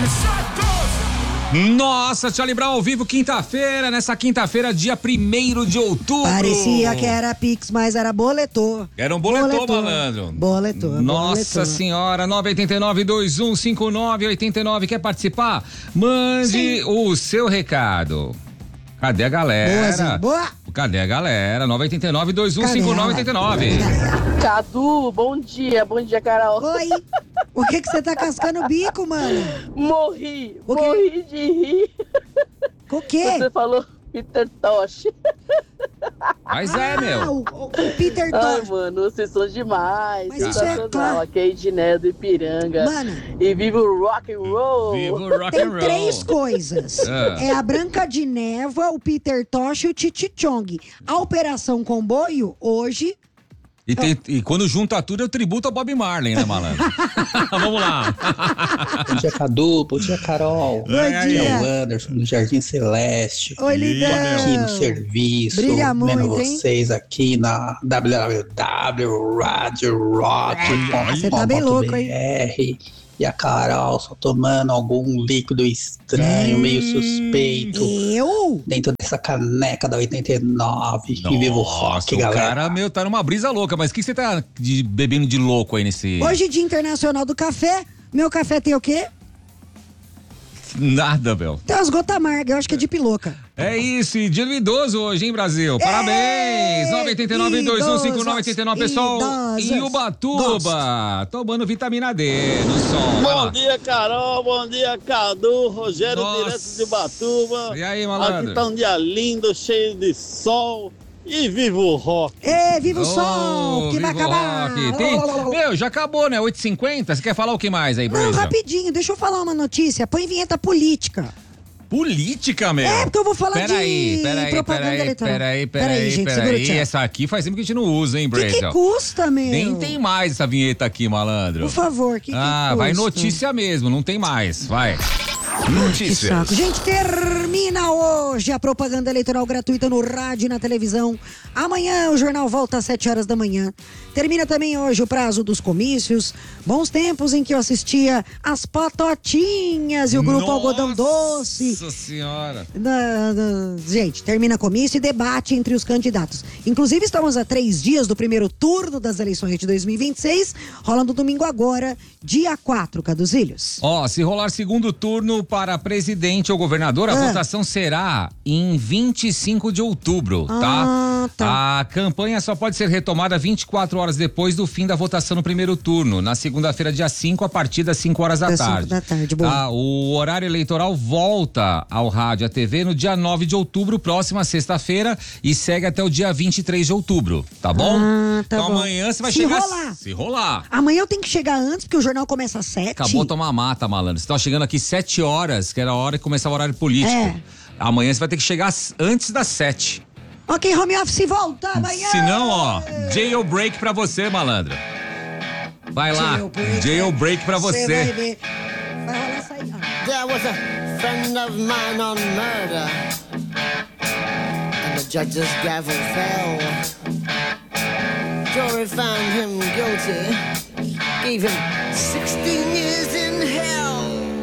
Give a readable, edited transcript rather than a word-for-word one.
Nossa, Charlie Brown ao vivo, quinta-feira, nessa quinta-feira, dia 1º de outubro. Parecia que era Pix, mas era boleto. Era um boleto, malandro. Boleto. Nossa senhora, 989-2159-89. Quer participar? Mande Sim. o seu recado. Cadê a galera? Boa. Cadê a galera? 989-2159-89. Cadu, bom dia, Carol. Oi. O que você tá cascando o bico, mano? Morri de rir. O quê? Você falou Peter Tosh. Mas meu. O Peter Ai, Tosh. mano, vocês são demais. Mas isso é claro. A Kate Né do Ipiranga. Mano. E viva o rock and roll. Viva o rock Tem and roll. 3 coisas. É a Branca de Neva, o Peter Tosh e o Titi Chong. A Operação Comboio, hoje... E quando junta tudo, eu tributo ao Bob Marley, né, malandro? Vamos lá. Bom dia, Cadu. Bom dia, Carol. Bom dia. É o Anderson do Jardim Celeste. Oi, lindão. Tô aqui no serviço. Brilha muito, vendo hein? vocês aqui na www.radiorock.com.br. Você tá bem louco, hein? E a Carol só tomando algum líquido estranho, meio suspeito. Eu? Dentro dessa caneca da 89. E viva o rock, o galera. cara, tá numa brisa louca. Mas o que você tá bebendo de louco aí nesse... Hoje, Dia Internacional do Café. Meu café tem o quê? Nada, Bel. Tem umas gotas amargas, eu acho que é de piloca. É isso, e dia do idoso hoje, hein, Brasil? Parabéns! 989-2159-89, pessoal. Em Ubatuba, tomando vitamina D no sol. Bom dia, Carol. Bom dia, Cadu. Rogério, direto de Ubatuba. E aí, malandro? Aqui tá um dia lindo, cheio de sol. E viva o rock! Viva o sol, que vai acabar! Já acabou, né? 8h50. Você quer falar o que mais aí, Não, Brasil? rapidinho, deixa eu falar uma notícia. Põe vinheta política. Política, meu? Porque eu vou falar de propaganda eleitoral. Peraí, gente, segura o tchau. Essa aqui faz tempo que a gente não usa, hein, O Brasil? que custa, meu? Nem tem mais essa vinheta aqui, malandro. Por favor, que custa? Vai notícia mesmo, não tem mais. Vai. Que saco. Gente, termina hoje a propaganda eleitoral gratuita no rádio e na televisão. Amanhã o jornal volta às 7 horas da manhã. Termina também hoje o prazo dos comícios. Bons tempos em que eu assistia as Patotinhas e o Grupo Algodão Doce. Nossa Senhora. Gente, termina comício e debate entre os candidatos. Inclusive, estamos a 3 dias do primeiro turno das eleições de 2026, rolando domingo agora, dia 4, Caduzilhos. Se rolar segundo turno para presidente ou governador, a votação será em 25 de outubro, tá? A campanha só pode ser retomada 24 horas depois do fim da votação no primeiro turno, na segunda-feira, dia 5, a partir das 5 horas da tarde. 5 da tarde, bom. O horário eleitoral volta ao rádio e à TV no dia 9 de outubro, próxima sexta-feira, e segue até o dia 23 de outubro, tá bom? Então bom. amanhã você vai Se chegar... rolar. Se rolar. Amanhã eu tenho que chegar antes, porque o jornal começa às 7. Acabou de tomar mata, malandro. Você tá chegando aqui 7 horas, que era a hora que começava o horário político. Amanhã você vai ter que chegar antes das 7. Ok, home office volta amanhã. Se não, jailbreak pra você, malandro. Vai lá, jailbreak pra você. Vai ver. Vai rolar isso aí, There was a friend of mine on murder, and the judge's gavel fell. Jury found him guilty, gave him 16 years in